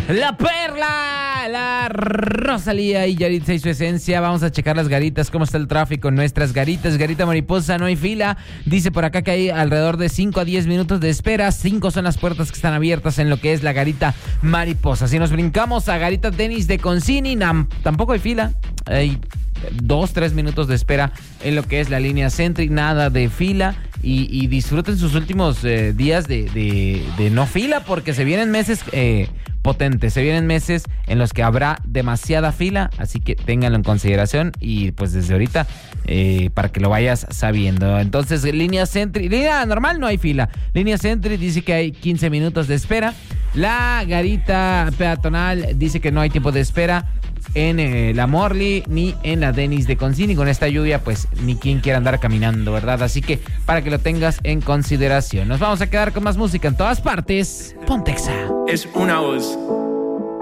La Perla, la Rosalía y Yaritza y su esencia. Vamos a checar las garitas, cómo está el tráfico en nuestras garitas. Garita Mariposa, no hay fila. Dice por acá que hay alrededor de 5 a 10 minutos de espera. 5 son las puertas que están abiertas en lo que es la Garita Mariposa. Si nos brincamos a Garita Denis de Concini, tampoco hay fila. Hay 2-3 minutos de espera en lo que es la línea Sentry, nada de fila. Y disfruten sus últimos días de no fila, porque se vienen meses potentes, se vienen meses en los que habrá demasiada fila, así que ténganlo en consideración y pues desde ahorita para que lo vayas sabiendo. Entonces, línea Sentry, línea normal no hay fila, línea Sentry dice que hay 15 minutos de espera. La Garita Peatonal dice que no hay tiempo de espera en la Morley ni en la Denis de Concini. Con esta lluvia pues ni quien quiera andar caminando, ¿verdad? Así que para que lo tengas en consideración. Nos vamos a quedar con más música en todas partes. Pontexa. Es una voz.